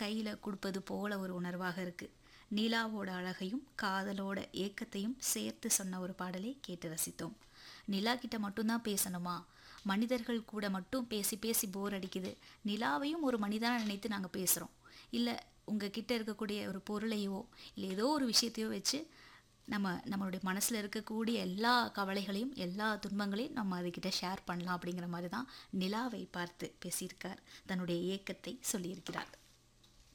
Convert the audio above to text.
கையில் கொடுப்பது போல ஒரு உணர்வாக இருக்குது. நிலாவோட அழகையும் காதலோட ஏக்கத்தையும் சேர்த்து சொன்ன ஒரு பாடலை கேட்டு ரசித்தோம். நிலா கிட்ட மட்டும்தான் பேசணுமா? மனிதர்கள் கூட மட்டும் பேசி பேசி போர் அடிக்குது. நிலாவையும் ஒரு மனிதனாக நினைத்து நாங்கள் பேசுகிறோம். இல்லை உங்ககிட்ட இருக்கக்கூடிய ஒரு பொருளையோ இல்லை ஏதோ ஒரு விஷயத்தையோ வச்சு நம்மளுடைய மனசில் இருக்கக்கூடிய எல்லா கவலைகளையும் எல்லா துன்பங்களையும் நம்ம அதுக்கிட்ட ஷேர் பண்ணலாம் அப்படிங்கிற மாதிரி தான் நிலாவை பார்த்து பேசியிருக்கார், தன்னுடைய ஏக்கத்தை சொல்லியிருக்கிறார்.